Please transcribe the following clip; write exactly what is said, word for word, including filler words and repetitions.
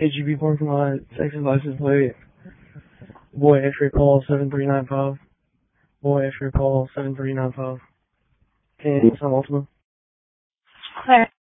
H E B parking lot, Texas license plate. Boy, X-ray call seven three nine five. Boy, X-ray call seven three nine five. And it's on Ultima. Okay.